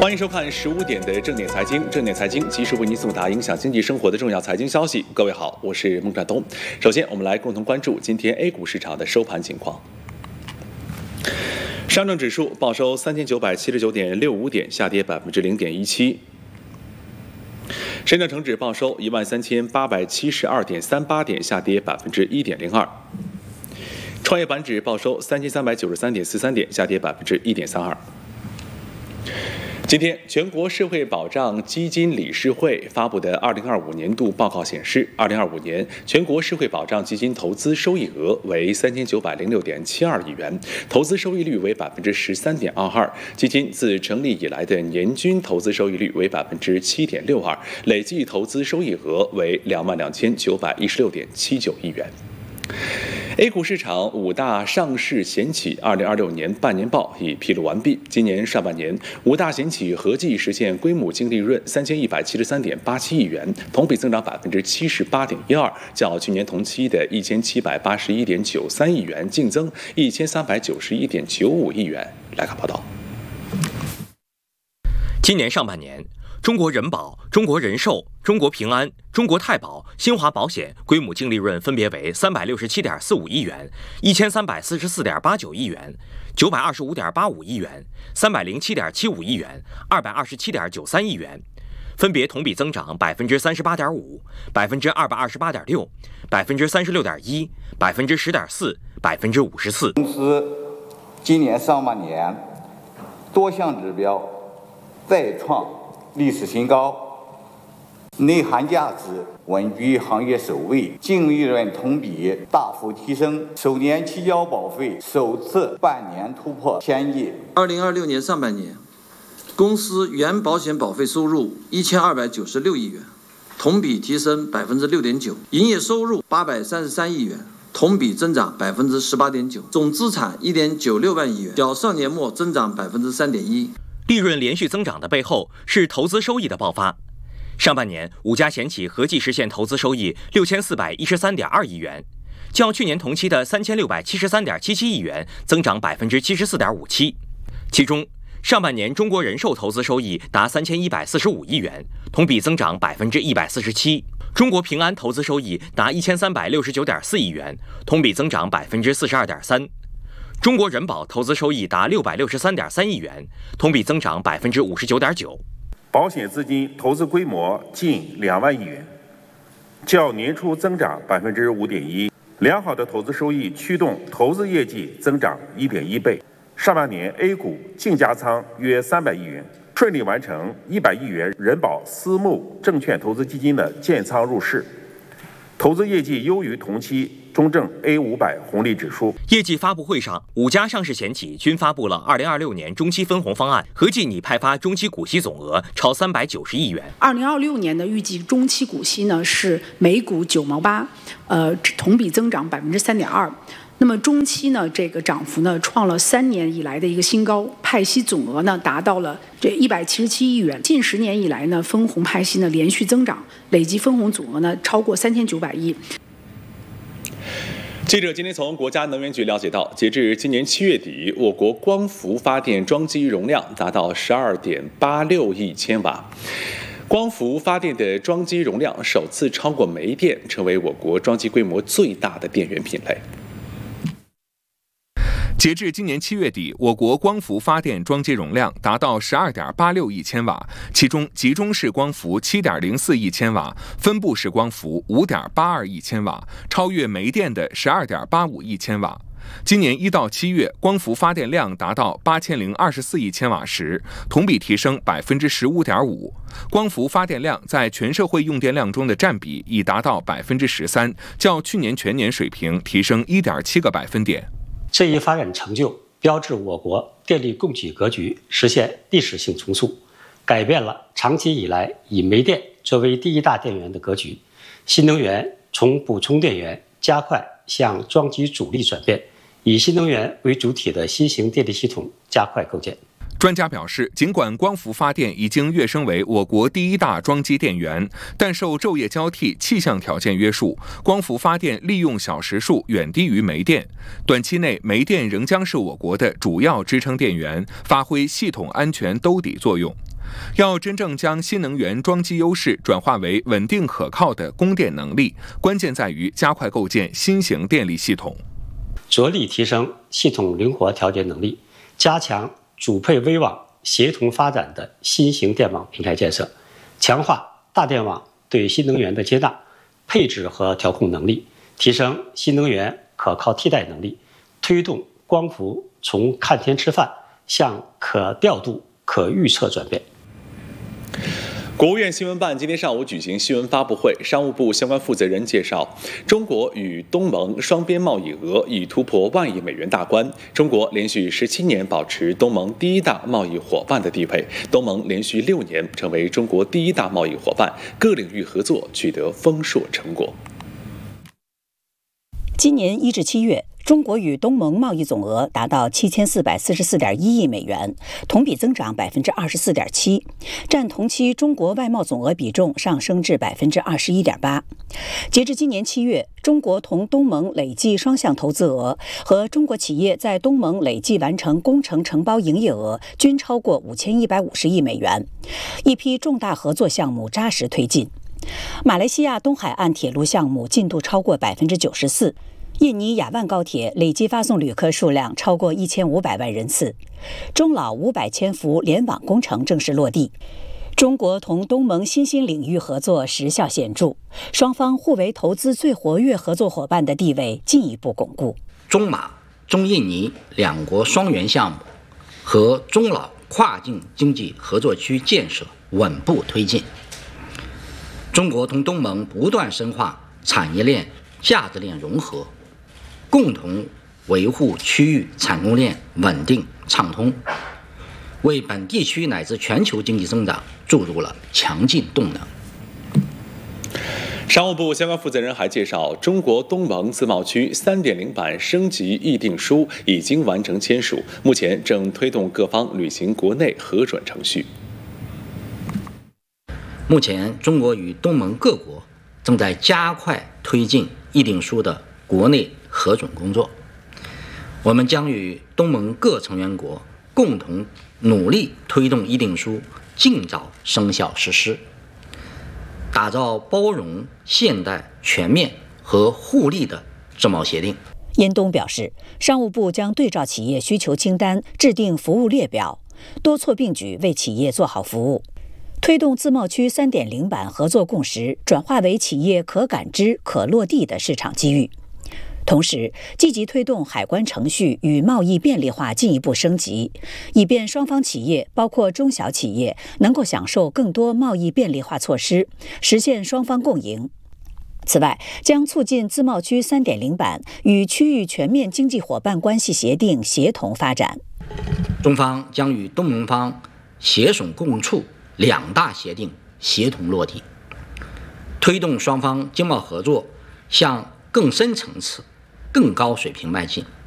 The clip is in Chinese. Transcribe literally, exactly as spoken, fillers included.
欢迎收看十五点的正点财经，正点财经及时为您送达影响经济生活的重要财经消息。各位好，我是孟占东。首先，我们来共同关注今天 A 股市场的收盘情况。上证指数报收三千九百七十九点六五点，下跌百分之零点一七。深证成指报收一万三千八百七十二点三八点，下跌百分之一点零二。创业板指报收三千三百九十三点四三点，下跌百分之一点三二。今天，全国社会保障基金理事会发布的二零二五年度报告显示，二零二五年全国社会保障基金投资收益额为三千九百零六点七二亿元，投资收益率为百分之十三点二二。基金自成立以来的年均投资收益率为百分之七点六二，累计投资收益额为两万两千九百一十六点七九亿元。A 股市场五大上市险企二零二六年半年报已披露完毕。今年上半年，五大险企合计实现归母净利润三千一百七十三点八七亿元，同比增长百分之七十八点一二，较去年同期的一千七百八十一点九三亿元净增一千三百九十一点九五亿元。来看报道。 今年上半年，中国人保、中国人寿、中国平安、中国太保、新华保险归母净利润分别为三百六十七点四五亿元、一千三百四十四点八九亿元、九百二十五点八五亿元、三百零七点七五亿元、二百二十七点九三亿元，分别同比增长百分之三十八点五、百分之二百二十八点六、百分之三十六点一、百分之十点四、百分之五十四。 公司今年上半年多项指标再创历史新高，内涵价值稳居行业首位，净利润同比大幅提升，首年期交保费首次半年突破千亿。 二零二六年上半年，公司原保险保费收入一千二百九十六亿元，同比提升百分之六点九，营业收入八百三十三亿元，同比增长百分之十八点九，总资产一点九六万亿元，较上年末增长百分之三点一。 利润连续增长的背后是投资收益的爆发。上半年，五家险企合计实现投资收益六千四百一十三点二亿元，较去年同期的三千六百七十三点七七亿元增长百分之七十四点五七。其中，上半年中国人寿投资收益达三千一百四十五亿元，同比增长百分之一百四十七。中国平安投资收益达一千三百六十九点四亿元，同比增长百分之四十二点三。中国人保投资收益达六百六十三点三亿元，同比增长百分之五十九点九。 保险资金投资规模近两万亿元，较年初增长百分之五点一。良好的投资收益驱动投资业绩增长一点一倍。上半年 A 股净加仓约三百亿元，顺利完成一百亿元人保私募证券投资基金的建仓入市，投资业绩优于同期中证 A 五百 红利指数。 业绩发布会上，五家上市险企均发布了二零二六年中期分红方案，合计拟派发中期股息总额超三百九十亿元。 二零二六年的预计中期股息呢是每股九毛八，呃，同比增长百分之三点二。那么中期呢，这个涨幅呢创了三年以来的一个新高，派息总额呢达到了这一百七十七亿元。近十年以来呢，分红派息呢连续增长，累计分红总额呢超过三千九百亿。 记者今天从国家能源局了解到，截至今年七月底，我国光伏发电装机容量达到十二点八六亿千瓦。光伏发电的装机容量首次超过煤电，成为我国装机规模最大的电源品类。 截至今年七月底，我国光伏发电装机容量达到十二点八六亿千瓦，其中集中式光伏七点零四亿千瓦，分布式光伏五点八二亿千瓦，超越煤电的十二点八五亿千瓦。今年一到七月，光伏发电量达到八千零二十四亿千瓦时，同比提升百分之十五点五。光伏发电量在全社会用电量中的占比已达到百分之十三，较去年全年水平提升一点七个百分点。 这一发展成就标志我国电力供给格局实现历史性重塑，改变了长期以来以煤电作为第一大电源的格局。新能源从补充电源加快向装机主力转变，以新能源为主体的新型电力系统加快构建。 专家表示，尽管光伏发电已经跃升为我国第一大装机电源，但受昼夜交替、气象条件约束，光伏发电利用小时数远低于煤电。短期内，煤电仍将是我国的主要支撑电源，发挥系统安全兜底作用。 要真正将新能源装机优势转化为稳定可靠的供电能力，关键在于加快构建新型电力系统， 着力提升系统灵活调节能力，加强主配微网协同发展的新型电网平台建设，强化大电网对新能源的接纳、配置和调控能力，提升新能源可靠替代能力，推动光伏从看天吃饭向可调度、可预测转变。 国务院新闻办今天上午举行新闻发布会，商务部相关负责人介绍，中国与东盟双边贸易额已突破万亿美元大关，中国连续十七年保持东盟第一大贸易伙伴的地位，东盟连续六年成为中国第一大贸易伙伴，各领域合作取得丰硕成果。 今年一至七月，中国与东盟贸易总额达到七千四百四十四点一亿美元，同比增长百分之二十四点七，占同期中国外贸总额比重上升至百分之二十一点八。截至今年七月，中国同东盟累计双向投资额和中国企业在东盟累计完成工程承包营业额均超过五千一百五十亿美元，一批重大合作项目扎实推进。马来西亚东海岸铁路项目进度超过百分之九十四，印尼雅万高铁累计发送旅客数量超过一千五百万人次，中老五百千伏联网工程正式落地。中国同东盟新兴领域合作实效显著，双方互为投资最活跃合作伙伴的地位进一步巩固。 中马、中印尼两国双元项目和中老跨境经济合作区建设稳步推进。中国同东盟不断深化产业链、价值链融合，共同维护区域产供链稳定畅通，为本地区乃至全球经济增长注入了强劲动能。 商务部相关负责人还介绍，中国东盟自贸区 三点零 版升级议定书已经完成签署，目前正推动各方履行国内核准程序。 目前，中国与东盟各国正在加快推进议定书的国内核准工作。我们将与东盟各成员国共同努力推动议定书尽早生效实施，打造包容、现代、全面和互利的自贸协定。 殷东表示，商务部将对照企业需求清单制定服务列表，多措并举为企业做好服务，推动自贸区 三点零 版合作共识转化为企业可感知、可落地的市场机遇。同时，积极推动海关程序与贸易便利化进一步升级，以便双方企业，包括中小企业，能够享受更多贸易便利化措施，实现双方共赢。此外，将促进自贸区 三点零 版与区域全面经济伙伴关系协定协同发展。 中方将与东盟方携手共促两大协定协同落地，推动双方经贸合作向更深层次、更高水平迈进。